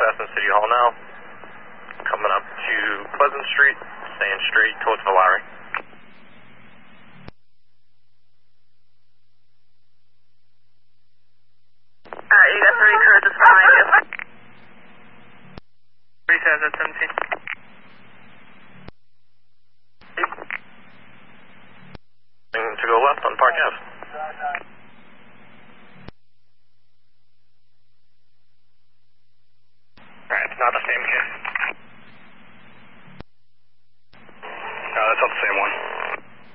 passing City Hall now. Coming up to Pleasant Street, staying straight towards the Lowry. You got 3 cruisers behind you. 3 says at 17. To go left on Park Ave. Alright, it's not the same case.